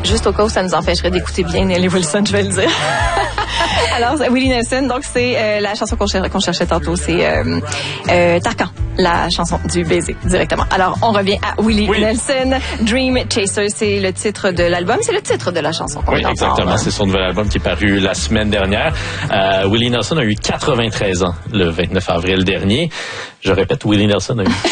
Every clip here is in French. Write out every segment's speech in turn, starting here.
juste au cas où ça nous empêcherait d'écouter bien Nelly Wilson, je vais le dire. Alors, Willie Nelson, donc c'est la chanson qu'on cherchait tantôt, c'est Tarkan, la chanson du baiser, directement. Alors, on revient à Willie Nelson. Dream Chaser, c'est le titre de l'album, c'est le titre de la chanson qu'on entend. Exactement, c'est son nouvel album qui est paru la semaine dernière. Willie Nelson a eu 93 ans le 29 avril dernier. Je répète, Willie Nelson a eu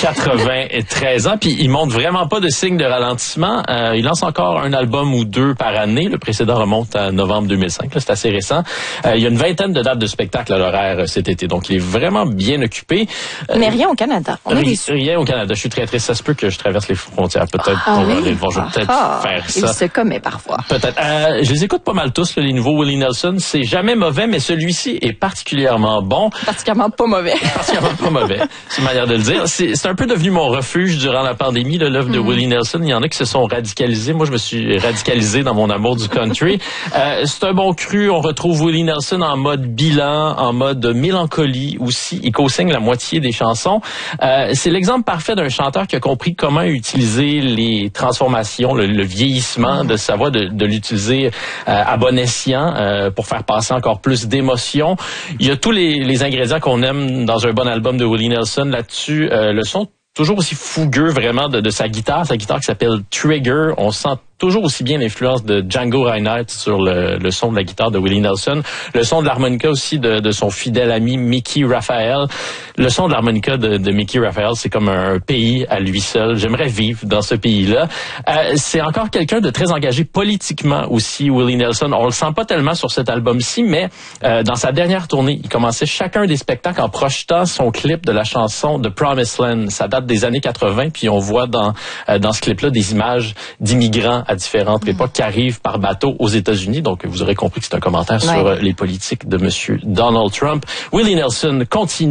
93 ans, puis il montre vraiment pas de signe de ralentissement. Il lance encore un album ou deux par année. Le précédent remonte à novembre 2005. Là, c'est assez récent. Il y a une vingtaine de dates de spectacles à l'horaire cet été, donc il est vraiment bien occupé. Mais rien au Canada. Rien au Canada. Je suis très triste. Ça se peut que je traverse les frontières. Peut-être pour aller le voir. Je vais peut-être faire ça. Il se commet parfois. Peut-être. Je les écoute pas mal tous, les nouveaux Willie Nelson. C'est jamais mauvais, mais celui-ci est particulièrement bon. Particulièrement pas mauvais. Particulièrement pas mauvais. C'est une manière de le dire. C'est un peu devenu mon refuge durant la pandémie, l'œuvre de Willie Nelson. Il y en a qui se sont radicalisés. Moi, je me suis radicalisé dans mon amour du country. C'est un bon cru. On retrouve Willie Nelson en mode bilan, en mode mélancolie aussi. Il co-signe la moitié des chansons. C'est l'exemple parfait d'un chanteur qui a compris comment utiliser les transformations, le vieillissement de sa voix, de l'utiliser à bon escient pour faire passer encore plus d'émotions. Il y a tous les ingrédients qu'on aime dans un bon album de Willie Nelson. Là-dessus, le son toujours aussi fougueux vraiment de sa guitare qui s'appelle Trigger. On sent toujours aussi bien l'influence de Django Reinhardt sur le son de la guitare de Willie Nelson. Le son de l'harmonica aussi de son fidèle ami Mickey Raphael. Le son de l'harmonica de Mickey Raphael, c'est comme un pays à lui seul. J'aimerais vivre dans ce pays-là. C'est encore quelqu'un de très engagé politiquement aussi, Willie Nelson. On le sent pas tellement sur cet album-ci, mais dans sa dernière tournée, il commençait chacun des spectacles en projetant son clip de la chanson de Promised Land. Ça date des années 80, puis on voit dans ce clip-là des images d'immigrants à différentes époques qui arrivent par bateau aux États-Unis. Donc, vous aurez compris que c'est un commentaire sur les politiques de Monsieur Donald Trump. Willie Nelson continue